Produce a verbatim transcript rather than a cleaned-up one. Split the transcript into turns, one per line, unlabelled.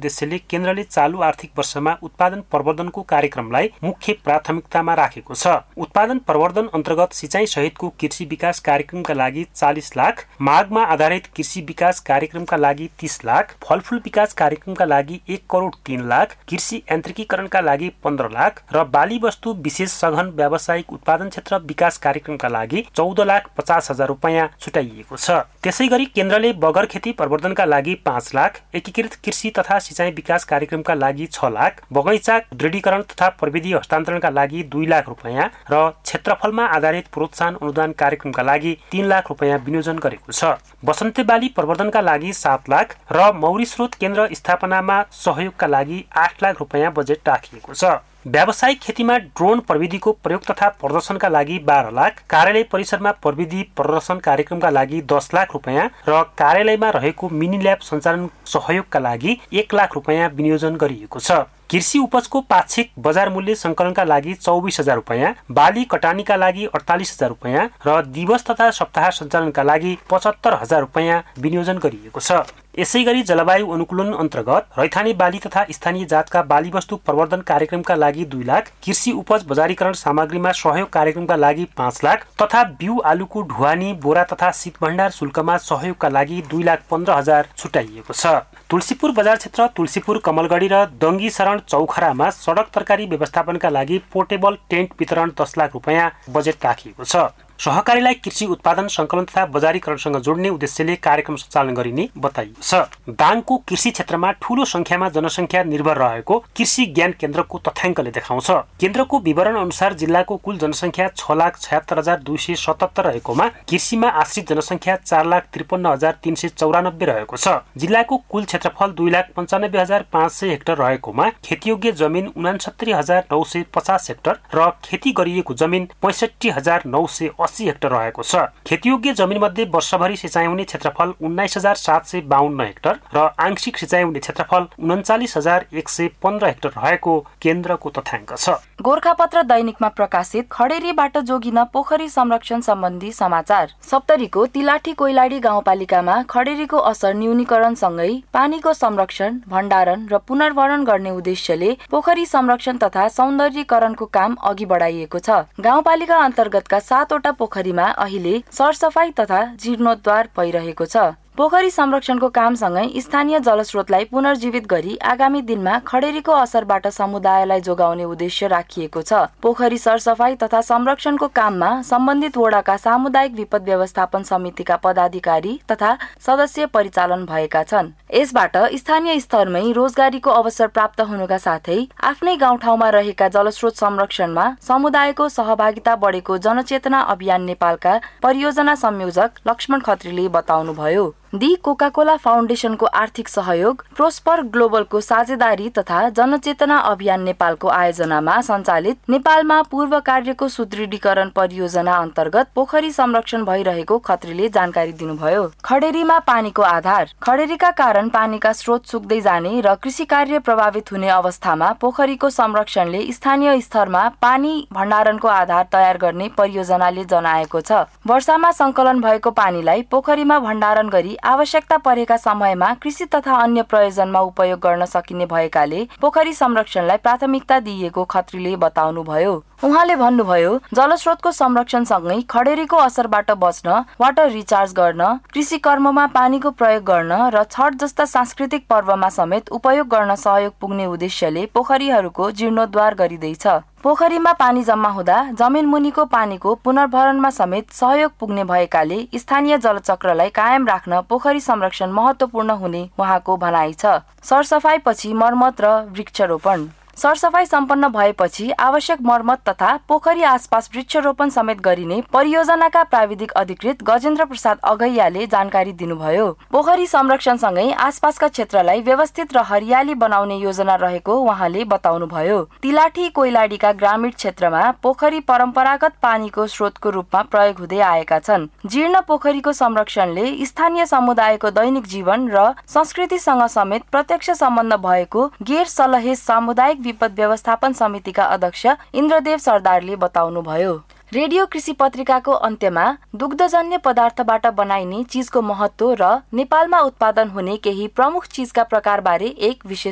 उद्देश्यले केन्द्रले चालू आर्थिक वर्षमा उत्पादन प्रवर्धनको कार्यक्रमलाई मुख्य प्राथमिकतामा राखेको छ। उत्पादन प्रवर्धन अन्तर्गत सिँचाइ सहितको कृषि विकास कार्यक्रमका लागि चालीस लाख, मागमा आधारित कृषि विकास कार्यक्रमका लागि तीस लाख, फलफूल विकास कार्यक्रमका लागि एक करोड तीन लाख, कृषि यान्त्रिकीकरणका लागि पन्ध्र लाख र बाली वस्तु विशेष सघन व्यावसायिक उत्पादन क्षेत्र विकास कार्यक्रमका लागि चौध लाख पचास हजार रुपियाँ छुटाइएको छ। त्यसै गरी केन्द्रले बगर खेती प्रवर्धनका लागि पाँच लाख, एकीकृत कृषि तथा सिँचाइ विकास कार्यक्रमका लागि छ लाख, बगैँचा दृढीकरण तथा प्रविधि हस्तान्तरणका लागि दुई लाख रुपियाँ र क्षेत्रफलमा आधारित प्रोत्साहन अनुदान कार्यक्रमका लागि तीन लाख रुपियाँ विनियोजन गरेको छ। बसन्ते बाली प्रवर्धनका लागि सात लाख र मौरी स्रोत केन्द्र स्थापनामा सहयोगका लागि आठ लाख रुपियाँ बजेट राखिएको छ। व्यावसायिक खेतीमा ड्रोन प्रविधिको प्रयोग तथा प्रदर्शनका लागि बाह्र लाख, कार्यालय परिसरमा प्रविधि प्रदर्शन कार्यक्रमका लागि दस लाख रुपियाँ र कार्यालयमा रहेको मिनी ल्याब सञ्चालन सहयोगका लागि एक लाख रुपियाँ विनियोजन गरिएको छ। कृषि उपजको पाक्षिक बजार मूल्य संकलनका लागि चौबिस हजार रुपियाँ, बाली कटानीका लागि अडतालिस हजार रुपियाँ र दिवस तथा सप्ताह सञ्चालनका लागि पचहत्तर हजार रुपियाँ विनियोजन गरिएको छ। यसै गरी जलवायु अनुकूलन अन्तर्गत रैथाने बाली तथा स्थानीय जातका बाली वस्तु प्रवर्धन कार्यक्रमका लागि दुई लाख, कृषि उपज बजारीकरण सामग्रीमा सहयोग कार्यक्रमका लागि पाँच लाख तथा बिउ आलुको ढुवानी, बोरा तथा शीत भण्डार शुल्कमा सहयोगका लागि दुई लाख पन्ध्र हजार छुटाइएको छ। तुलसीपुर बजार क्षेत्र तुलसीपुर, कमलगढी र दङ्गी शरण चौखरामा सडक तरकारी व्यवस्थापनका लागि पोर्टेबल टेन्ट वितरण दस लाख रुपियाँ बजेट राखिएको छ। सहकारीलाई कृषि उत्पादन संकलन तथा बजारीकरणसँग जोड्ने उद्देश्यले कार्यक्रम सञ्चालन गरिने बताइएको छ। दाङको कृषि क्षेत्रमा ठूलो संख्यामा जनसङ्ख्या निर्भर रहेको कृषि ज्ञान केन्द्रको तथ्याङ्कले देखाउँछ। केन्द्रको विवरण अनुसार जिल्लाको कुल जनसङ्ख्या छ लाख छयत्तर हजार दुई सय सतहत्तर रहेकोमा कृषिमा आश्रित जनसङ्ख्या चार लाख त्रिपन्न हजार तीन सय चौरानब्बे रहेको छ। जिल्लाको कुल क्षेत्रफल दुई लाख पन्चानब्बे हजार पाँच सय हेक्टर रहेकोमा खेतीयोग्य जमिन उनासत्तरी हजार नौ सय पचास हेक्टर र खेती गरिएको जमिन पैँसठी हजार नौ सय अस्सी हेक्टर रहेको छ। खेतीयोग्य जमिन मध्ये वर्षभरि सिँचाइ हुने क्षेत्रफल उन्नाइस हजार सात सय बाहन्न हेक्टर र आंशिक सिँचाइ हुने क्षेत्रफल उन्चालिस हजार एक सय पन्ध्र हेक्टर रहेको केन्द्रको तथ्याङ्क छ।
गोरखापत्र दैनिकमा प्रकाशित खडेरीबाट जोगिन पोखरी संरक्षण सम्बन्धी समाचार। सप्तरीको तिलाठी कोइलाडी गाउँपालिकामा खडेरीको असर न्यूनीकरण सँगै पानीको संरक्षण, भण्डारण र पुनर्भरण गर्ने उद्देश्यले पोखरी संरक्षण तथा सौन्दर्यीकरणको काम अघि बढाइएको छ। गाउँपालिका अन्तर्गतका सातवटा पोखरीमा अहिले सरसफाई तथा जीर्णोद्धार भइरहेको छ। पोखरी संरक्षणको कामसँगै स्थानीय जलस्रोतलाई पुनर्जीवित गरी आगामी दिनमा खडेरीको असरबाट समुदायलाई जोगाउने उद्देश्य राखिएको छ। पोखरी सरसफाई तथा संरक्षणको काममा सम्बन्धित वडाका सामुदायिक विपद व्यवस्थापन समितिका पदाधिकारी तथा सदस्य परिचालन भएका छन्। यसबाट स्थानीय स्तरमै रोजगारीको अवसर प्राप्त हुनुका साथै आफ्नै गाउँठाउँमा रहेका जलस्रोत संरक्षणमा समुदायको सहभागिता बढेको जनचेतना अभियान नेपालका परियोजना संयोजक लक्ष्मण खत्रीले बताउनुभयो। दि कोका कोला फाउन्डेसनको आर्थिक सहयोग, प्रोस्पर ग्लोबलको साझेदारी तथा जनचेतना अभियान नेपालको आयोजनामा सञ्चालित नेपालमा पूर्व कार्यको सुदृढीकरण परियोजना अन्तर्गत पोखरी संरक्षण भइरहेको खत्रीले जानकारी दिनुभयो। खडेरीमा पानीको आधार। खडेरीका कारण पानीका स्रोत सुक्दै जाने र कृषि कार्य प्रभावित हुने अवस्थामा पोखरीको संरक्षणले स्थानीय स्तरमा पानी भण्डारणको आधार तयार गर्ने परियोजनाले जनाएको छ। वर्षामा संकलन भएको पानीलाई पोखरीमा भण्डारण गरी आवश्यकता परेका समयमा कृषि तथा अन्य प्रयोजनमा उपयोग गर्न सकिने भएकाले पोखरी संरक्षणलाई प्राथमिकता दिइएको खत्रीले बताउनुभयो। उहाँले भन्नुभयो, जलस्रोतको संरक्षणसँगै खडेरीको असरबाट बच्न, वाटर रिचार्ज गर्न, कृषि कर्ममा पानीको प्रयोग गर्न र छठ जस्ता सांस्कृतिक पर्वमा समेत उपयोग गर्न सहयोग पुग्ने उद्देश्यले पोखरीहरूको जीर्णोद्धार गरिँदैछ। पोखरीमा पानी जम्मा हुँदा जमिन मुनिको पानीको पुनर्भरणमा समेत सहयोग पुग्ने भएकाले स्थानीय जलचक्रलाई कायम राख्न पोखरी संरक्षण महत्वपूर्ण हुने उहाँको भनाइ छ। सरसफाईपछि मर्मत र वृक्षरोपण। सरसफाई सम्पन्न भएपछि आवश्यक मर्मत तथा पोखरी आसपास वृक्षरोपण समेत गरिने परियोजनाका प्राविधिक अधिकृत गजेन्द्र प्रसाद अगैयाले जानकारी दिनुभयो। पोखरी संरक्षणसँगै आसपासका क्षेत्रलाई व्यवस्थित र हरियाली बनाउने योजना रहेको उहाँले बताउनुभयो। तिलाठी कोइलाडीका ग्रामीण क्षेत्रमा पोखरी परम्परागत पानीको स्रोतको रूपमा प्रयोग हुँदै आएका छन्। जीर्ण पोखरीको संरक्षणले स्थानीय समुदायको दैनिक जीवन र संस्कृतिसँग समेत प्रत्यक्ष सम्बन्ध भएको गैर सलहे सामुदायिक विपद व्यवस्थापन समितिका अध्यक्ष इन्द्रदेव सरदारले बताउनुभयो। रेडियो कृषि पत्रिकाको अन्त्यमा दुग्धजन्य पदार्थबाट बनाइने चीजको महत्व र नेपालमा उत्पादन हुने केही प्रमुख चीजका प्रकारबारे एक विशेष